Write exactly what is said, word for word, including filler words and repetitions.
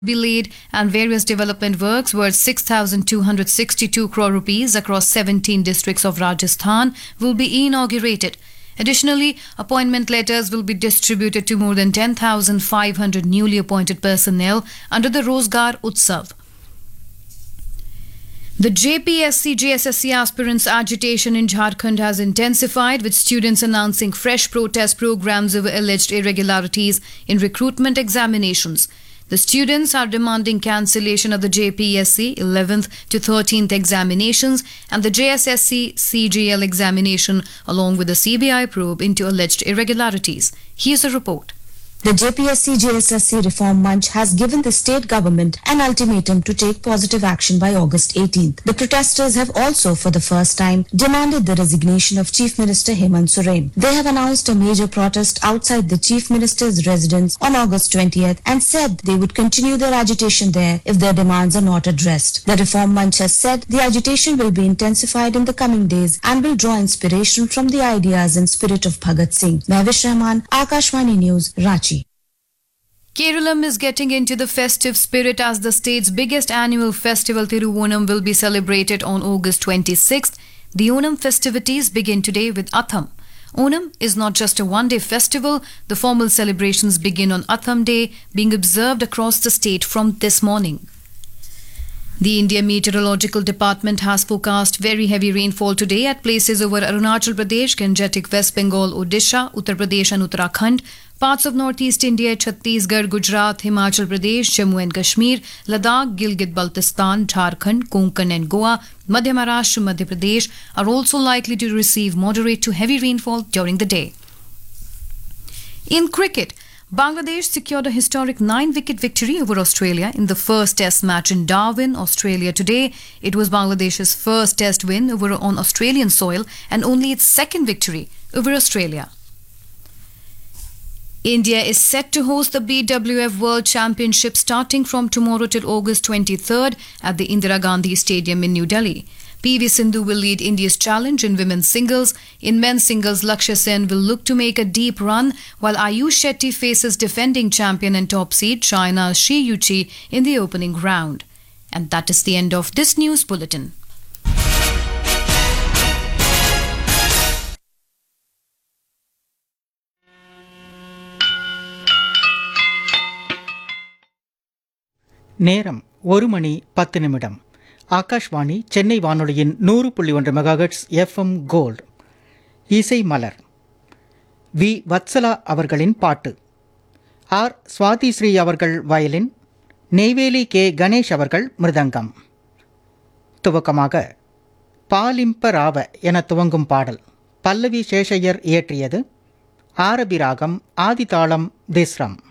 be laid and various development works worth six thousand two hundred sixty-two crore rupees across seventeen districts of Rajasthan will be inaugurated. Additionally, appointment letters will be distributed to more than ten thousand five hundred newly appointed personnel under the Rozgar Utsav. The J P S C J S S C aspirants' agitation in Jharkhand has intensified, with students announcing fresh protest programs over alleged irregularities in recruitment examinations. The students are demanding cancellation of the J P S C eleventh to thirteenth examinations and the J S S C C G L examination, along with a C B I probe into alleged irregularities. Here's a report. The J P S C J S S C Reform Munch has given the state government an ultimatum to take positive action by August eighteenth. The protesters have also, for the first time, demanded the resignation of Chief Minister Hemant Soren. They have announced a major protest outside the Chief Minister's residence on August twentieth and said they would continue their agitation there if their demands are not addressed. The Reform Munch has said the agitation will be intensified in the coming days and will draw inspiration from the ideas and spirit of Bhagat Singh. Mehwish Rahman, Akashvani News, Ranchi. Kerala is getting into the festive spirit as the state's biggest annual festival Thiruvonam will be celebrated on August twenty-sixth. The Onam festivities begin today with Atham. Onam is not just a one-day festival. The formal celebrations begin on Atham Day, being observed across the state from this morning. The India Meteorological Department has forecast very heavy rainfall today at places over Arunachal Pradesh, Gangetic West Bengal, Odisha, Uttar Pradesh and Uttarakhand, parts of northeast India, Chhattisgarh, Gujarat, Himachal Pradesh, Jammu and Kashmir, Ladakh, Gilgit-Baltistan, Jharkhand, Konkan and Goa, Madhya Maharashtra, Madhya Pradesh are also likely to receive moderate to heavy rainfall during the day. In cricket, Bangladesh secured a historic nine-wicket victory over Australia in the first Test match in Darwin, Australia today. It was Bangladesh's first Test win over on Australian soil and only its second victory over Australia. India is set to host the B W F World Championship starting from tomorrow till August twenty-third at the Indira Gandhi Stadium in New Delhi. P V Sindhu will lead India's challenge in women's singles. In men's singles, Lakshya Sen will look to make a deep run, while Ayush Shetty faces defending champion and top seed China's Shi Yuqi in the opening round. And that is the end of this news bulletin. நேரம் ஒரு மணி பத்து நிமிடம். ஆகாஷ்வாணி சென்னை வானொலியின் நூறு புள்ளி ஒன்று megahertz FM gold. இசை மலர். We Vatsala அவர்களின் பாட்டு. ஆர் சுவாதி ஸ்ரீ அவர்கள் வயலின், நெய்வேலி கே கணேஷ் அவர்கள் மிருதங்கம். துவக்கமாக பாலிம்ப ராவ என துவங்கும் பாடல் பல்லவி சேஷையர் இயற்றியது. ஆரபி ராகம், ஆதிதாளம், திஸ்ரம்.